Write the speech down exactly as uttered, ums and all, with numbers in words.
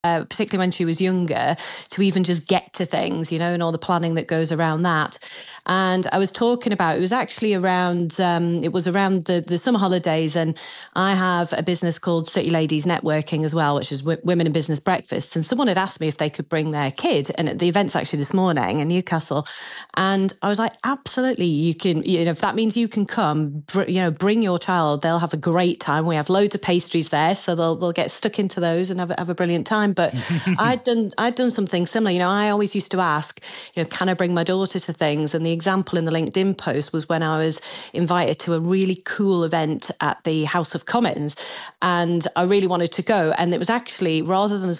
Uh, particularly when she was younger, to even just get to things, you know, and all the planning that goes around that. And I was talking about, it was actually around, um, it was around the, the summer holidays. And I have a business called City Ladies Networking as well, which is w- women in business breakfasts. And someone had asked me if they could bring their kid. And the event's actually this morning in Newcastle. And I was like, absolutely, you can, you know, if that means you can come, br- you know, bring your child, they'll have a great time. We have loads of pastries there, so they'll, they'll get stuck into those and have, have a brilliant time. But I'd done I'd done something similar. You know, I always used to ask, you know, can I bring my daughter to things? And the example in the LinkedIn post was when I was invited to a really cool event at the House of Commons, and I really wanted to go. And it was actually, rather than